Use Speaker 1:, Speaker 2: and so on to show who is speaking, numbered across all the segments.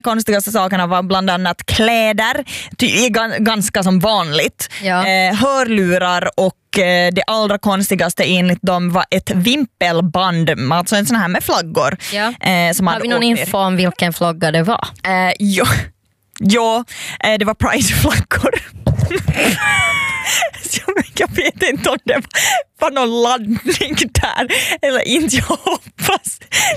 Speaker 1: konstigaste sakerna var bland annat kläder, ganska som vanligt. Ja. Hörlurar och det allra konstigaste enligt dem var ett vimpelband, alltså en sån här med flaggor.
Speaker 2: Ja.
Speaker 1: Som
Speaker 2: har vi någon info om vilken flagga det var?
Speaker 1: Ja, det var Pride-flaggor. Jag vet inte om det var någon laddning där eller inte. Jag hoppas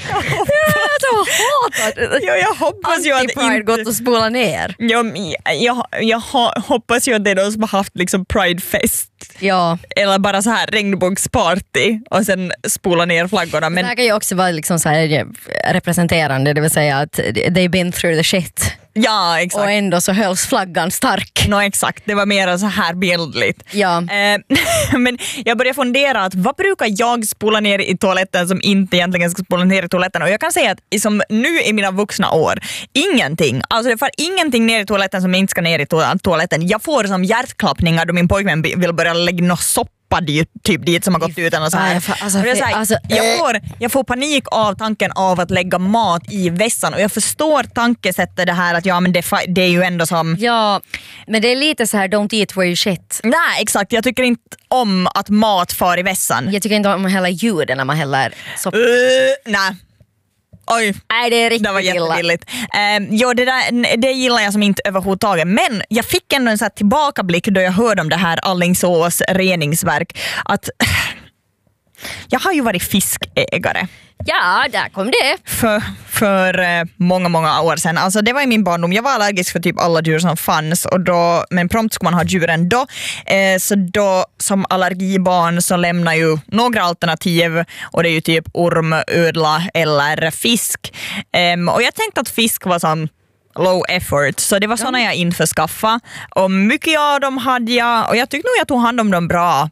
Speaker 1: jag hoppas ju att
Speaker 2: Pride gått och spola ner.
Speaker 1: Jag hoppas ju att det är de som har haft liksom Pride-fest.
Speaker 2: Ja.
Speaker 1: Eller bara så här regnbågsparty och sen spola ner flaggorna. Men
Speaker 2: det här kan ju också vara liksom så här representerande, det vill säga att they've been through the shit.
Speaker 1: Ja, exakt.
Speaker 2: Och ändå så hölls flaggan stark.
Speaker 1: Exakt, det var mer så här bildligt.
Speaker 2: Ja.
Speaker 1: Men jag började fundera att vad brukar jag spola ner i toaletten som inte egentligen ska spola ner i toaletten? Och jag kan säga att som nu i mina vuxna år, ingenting. Alltså det får ingenting ner i toaletten som inte ska ner i toaletten. Jag får som hjärtklappningar då min pojkvän vill börja lägga något soppa typ dit som har gått ut och så här. Jag får panik av tanken av att lägga mat i vässan och jag förstår tankesättet det här att men det är ju ändå som...
Speaker 2: Ja, men det är lite så här don't eat where you shit.
Speaker 1: Nej, exakt. Jag tycker inte om att mat far i vässan.
Speaker 2: Jag tycker inte om att hälla ljuden när man häller soppa.
Speaker 1: Nej. Oj,
Speaker 2: nej, det är riktigt
Speaker 1: det var jättebilligt. Det gillar jag som inte överhuvudtaget. Men jag fick ändå en så här tillbakablick då jag hörde om det här Alingsås reningsverk. Att jag har ju varit fiskägare.
Speaker 2: Ja, där kom det.
Speaker 1: För många år sedan. Alltså det var i min barndom. Jag var allergisk för typ alla djur som fanns. Men prompt ska man ha djuren då. Så då som allergibarn så lämnar ju några alternativ. Och det är ju typ orm, ödla eller fisk. Och jag tänkte att fisk var som low effort. Så det var såna jag införskaffa. Och mycket av dem hade jag. Och jag tyckte nog jag tog hand om dem bra.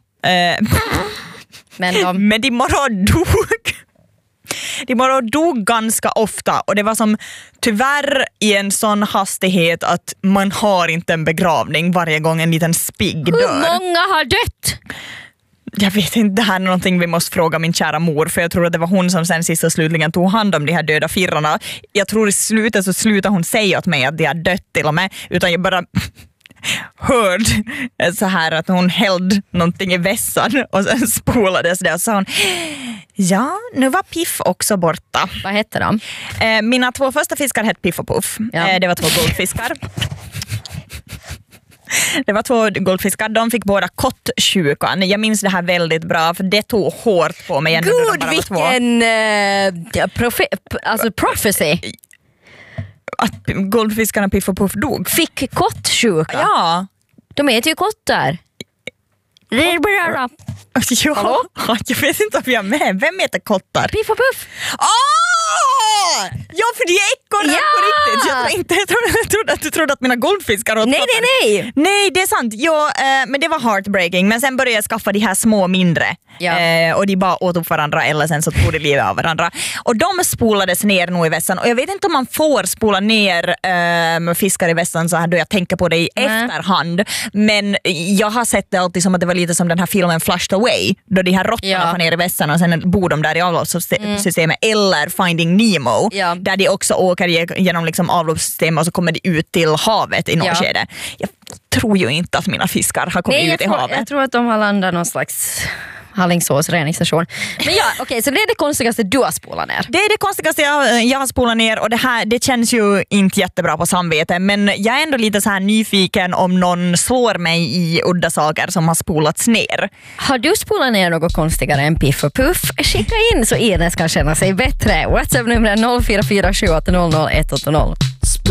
Speaker 1: Men de morgon dog. De bara dog ganska ofta och det var som tyvärr i en sån hastighet att man har inte en begravning varje gång en liten spigg dör.
Speaker 2: Hur många har dött?
Speaker 1: Jag vet inte, det här är någonting vi måste fråga min kära mor för jag tror att det var hon som sen sist och slutligen tog hand om de här döda firrarna. Jag tror i slutet så slutar hon säga åt mig att de har dött till och med utan jag bara hörd så här att hon hällde någonting i vässan och sen spolades det och sa hon ja, nu var Piff också borta.
Speaker 2: Vad hette de?
Speaker 1: Mina 2 första fiskar hette Piff och Puff. Ja. Det var 2 goldfiskar. Det var 2 goldfiskar. De fick båda kottsjukan. Jag minns det här väldigt bra för det tog hårt på mig.
Speaker 2: Gud, vilken prophecy.
Speaker 1: Att goldfiskarna Piff och Puff dog.
Speaker 2: Fick kottsjuka?
Speaker 1: Ja.
Speaker 2: De äter ju kottar.
Speaker 1: Ja, jag vet inte om jag är med. Vem äter kottar?
Speaker 2: Piff och Puff.
Speaker 1: Ja, för det är ekorrar på riktigt. Jag trodde att du trodde att mina goldfiskar åt kottar. Nej, det är sant. Men det var heartbreaking. Men sen började jag skaffa de här små mindre. Ja. Och de bara åt upp varandra eller sen så tog de livet av varandra. Och de spolades ner nog i vässan. Och jag vet inte om man får spola ner fiskar i vässan så här då jag tänker på det i efterhand. Men jag har sett det alltid som att det var lite som den här filmen Flushed Away. Då de här råttorna får ner i vässan och sen bor de där i avloppssystemet. Eller Finding Nemo. Ja. Där de också åker genom liksom avloppssystemet och så kommer de ut till havet i något skede. Jag tror ju inte att mina fiskar har kommit ut i havet.
Speaker 2: Jag tror att de har landat någon slags Alingsås reningsstation. Men ja, okej, så det är det konstigaste du har spolat ner.
Speaker 1: Det är det konstigaste jag har spolat ner och det känns ju inte jättebra på samvetet men jag är ändå lite så här nyfiken om någon slår mig i udda saker som har spolats ner.
Speaker 2: Har du spolat ner något konstigare än Piff och Puff? Skicka in så Ines kan känna sig bättre. WhatsApp-numret 0447 800 180.